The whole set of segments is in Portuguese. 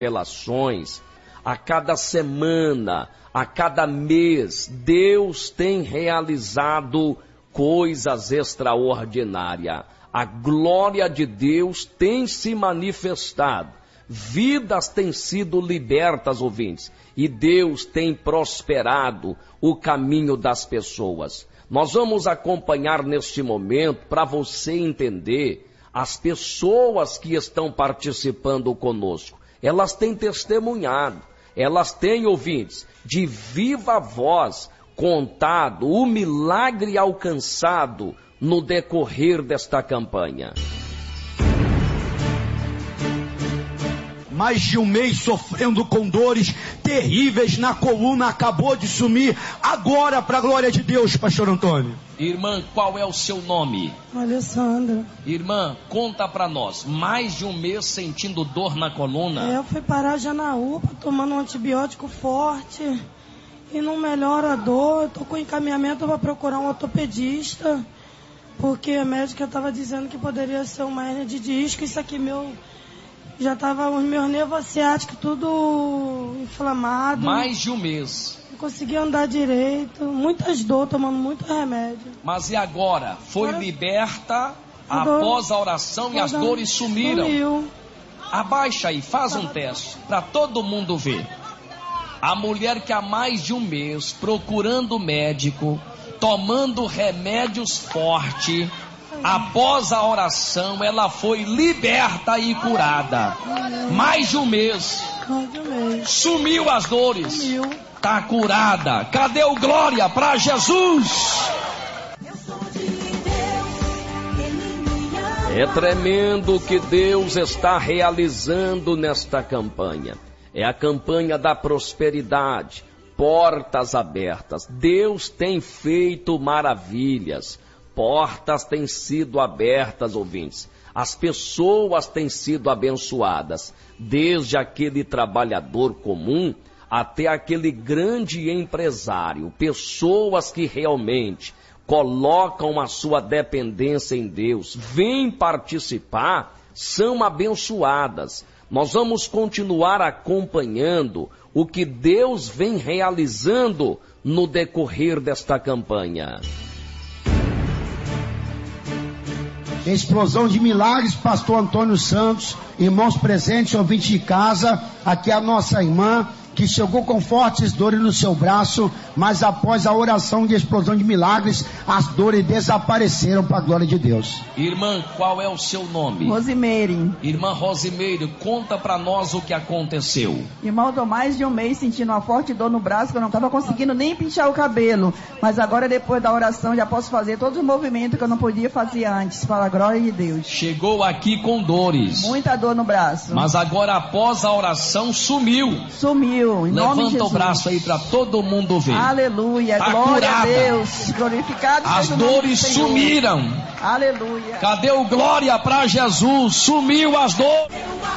revelações, a cada semana, a cada mês, Deus tem realizado coisas extraordinárias. A glória de Deus tem se manifestado, vidas têm sido libertas, ouvintes, e Deus tem prosperado o caminho das pessoas. Nós vamos acompanhar neste momento para você entender as pessoas que estão participando conosco. Elas têm testemunhado, elas têm, ouvintes, de viva voz contado o milagre alcançado no decorrer desta campanha. Mais de um mês sofrendo com dores terríveis na coluna, acabou de sumir, agora para a glória de Deus, pastor Antônio. Irmã, qual é o seu nome? Alessandra. Irmã, conta para nós, mais de um mês sentindo dor na coluna? Eu fui parar já na UPA, tomando um antibiótico forte e não melhora a dor. Eu tô com encaminhamento para procurar um ortopedista, porque a médica estava dizendo que poderia ser uma hérnia de disco. Isso aqui já estava os meus nervos ciáticos tudo inflamado. Mais de um mês. Não conseguia andar direito, muitas dores, tomando muito remédio. Mas e agora? Foi liberta após a oração e as dores sumiram? Sumiu. Abaixa aí, faz um teste para todo mundo ver. A mulher que há mais de um mês procurando médico, tomando remédios fortes, após a oração, ela foi liberta e curada. Mais de um mês. Sumiu as dores. Sumiu. Tá curada. Cadê o glória para Jesus? É tremendo o que Deus está realizando nesta campanha. É a campanha da prosperidade. Portas abertas. Deus tem feito maravilhas. Portas têm sido abertas, ouvintes. As pessoas têm sido abençoadas. Desde aquele trabalhador comum até aquele grande empresário. Pessoas que realmente colocam a sua dependência em Deus, vêm participar, são abençoadas. Nós vamos continuar acompanhando o que Deus vem realizando no decorrer desta campanha. Explosão de milagres, pastor Antônio Santos, irmãos presentes, ouvintes de casa, aqui a nossa irmã, que chegou com fortes dores no seu braço, mas após a oração de explosão de milagres, as dores desapareceram para a glória de Deus. Irmã, qual é o seu nome? Rosimeire. Irmã Rosimeire, conta para nós o que aconteceu. Irmão, eu tô mais de um mês sentindo uma forte dor no braço, que eu não estava conseguindo nem pentear o cabelo, mas agora depois da oração já posso fazer todos os movimentos que eu não podia fazer antes, para a glória de Deus. Chegou aqui com dores. Muita dor no braço. Mas agora após a oração sumiu. Sumiu. Em nome de Levanta o braço aí para todo mundo ver. Aleluia, tá glória curada. a Deus, glorificado as seja o dores nome do Senhor. Sumiram. Aleluia. Cadê o glória para Jesus? Sumiu as dores.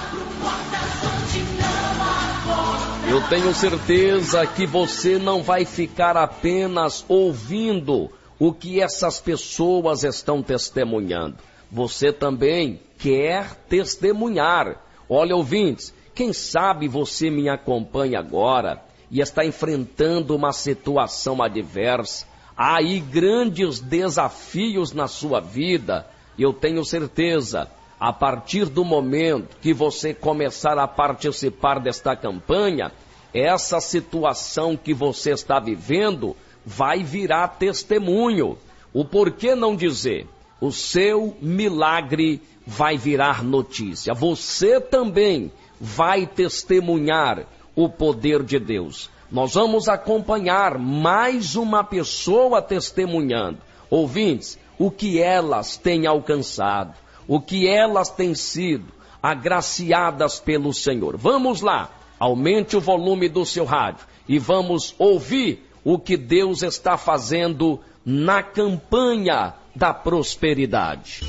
Eu tenho certeza que você não vai ficar apenas ouvindo o que essas pessoas estão testemunhando. Você também quer testemunhar. Olha, ouvintes, quem sabe você me acompanha agora e está enfrentando uma situação adversa. Há aí grandes desafios na sua vida. Eu tenho certeza, a partir do momento que você começar a participar desta campanha, essa situação que você está vivendo vai virar testemunho. O porquê não dizer? O seu milagre vai virar notícia. Você também vai testemunhar o poder de Deus. Nós vamos acompanhar mais uma pessoa testemunhando. Ouvintes, o que elas têm alcançado, o que elas têm sido agraciadas pelo Senhor. Vamos lá, aumente o volume do seu rádio e vamos ouvir o que Deus está fazendo na campanha da prosperidade.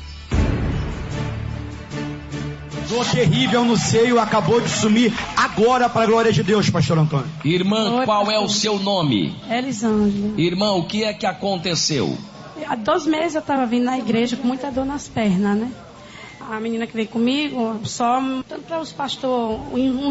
Dor terrível no seio, acabou de sumir, agora para a glória de Deus, pastor Antônio. Irmã, Oi, qual pastor. é o seu nome? Elisângela. Irmã, o que é que aconteceu? Há 2 meses eu estava vindo na igreja com muita dor nas pernas, né? a menina que veio comigo, só tanto para os pastores,